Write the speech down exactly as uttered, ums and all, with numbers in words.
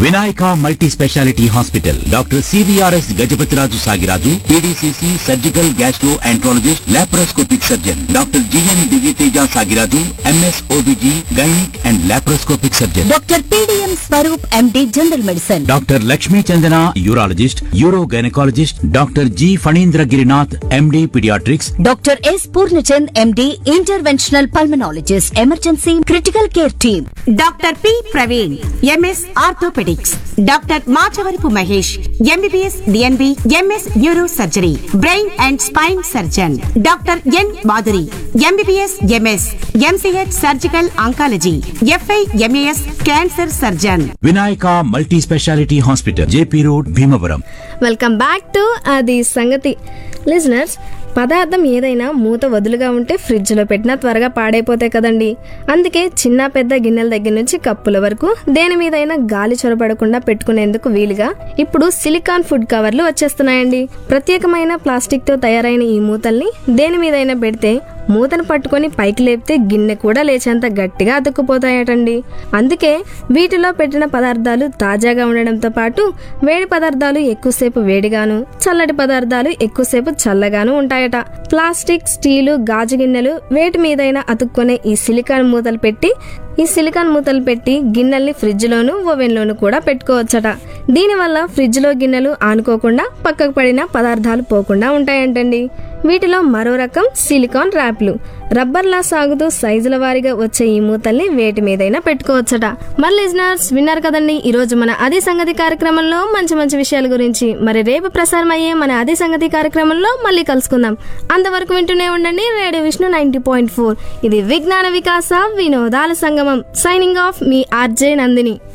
Vinayaka multi speciality hospital, doctor CVRS Gajapathiraju Sagiraju, PDCC surgical gastro enterologist laparoscopic surgeon, doctor GN Divyateja Sagiraju, MS OBG gynaec and laparoscopic surgeon, doctor PDM Swaroop MD general medicine, doctor Lakshmi Chandana urologist euro gynaecologist, doctor G Phanindra Girinath MD paediatrics, doctor yes Purnachand MD interventional pulmonologist, emergency critical care team, doctor P Praveen MS orthopaedics, doctor Machavarapu Mahesh MBBS DNB MS neuro surgery, brain and spine surgeon, doctor N Madhuri MBBS MS MCh surgical oncology, f i MAS cancer surgeon. Vinayaka multi speciality hospital, JP road, Bhimavaram. Welcome back to అది సంగతి. Listeners, పదార్థం ఏదైనా మూత వదులుగా ఉంటే ఫ్రిడ్జ్లో పెట్టినా త్వరగా పాడైపోతాయి కదండి. అందుకే చిన్న పెద్ద గిన్నెల దగ్గర నుంచి కప్పుల వరకు దేని మీదైనా గాలి చొరబడకుండా పెట్టుకునేందుకు వీలుగా ఇప్పుడు సిలికాన్ ఫుడ్ కవర్లు వచ్చేస్తున్నాయండి. ప్రత్యేకమైన ప్లాస్టిక్ తో తయారైన ఈ మూతల్ని దేని మీదైనా పెడితే మూతను పట్టుకొని పైకి లేపితే గిన్నె కూడా లేచేంత గట్టిగా అతుక్కుపోతాయటండి. అందుకే వీటిలో పెట్టిన పదార్థాలు తాజాగా ఉండడంతో పాటు వేడి పదార్థాలు ఎక్కువసేపు వేడిగాను, చల్లటి పదార్థాలు ఎక్కువసేపు చల్లగాను ఉంటాయట. ప్లాస్టిక్, స్టీలు, గాజు గిన్నెలు వేటి మీదైనా అతుక్కునే ఈ సిలికాన్ మూతలు పెట్టి ఈ సిలికాన్ మూతలు పెట్టి గిన్నెల్ని ఫ్రిడ్జ్ లోను ఓవెన్ లోను కూడా పెట్టుకోవచ్చట. దీనివల్ల ఫ్రిడ్జ్ లో గిన్నెలు ఆనుకోకుండా పక్కకు పడిన పదార్థాలు పోకుండా ఉంటాయంటండి. వీటిలో మరో రకం సిలికాన్ ర్యాప్లు. రబ్బర్లా సాగుతూ సైజుల వారీగా వచ్చే ఈ మూతల్ని వేటి మీదైనా పెట్టుకోవచ్చట. మరి లిజనర్స్, విన్నారు కదండి ఈ రోజు మన అదే సంగతి కార్యక్రమంలో మంచి మంచి విషయాల గురించి. మరి రేపు ప్రసారం అయ్యే మన అదే సంగతి కార్యక్రమంలో మళ్ళీ కలుసుకుందాం. అంతవరకు వింటూనే ఉండండి radio Vishnu ninety point four. ఇది విజ్ఞాన వికాస వినోదాల సంగమం. సైనింగ్ ఆఫ్, మీ ఆర్జే నందిని.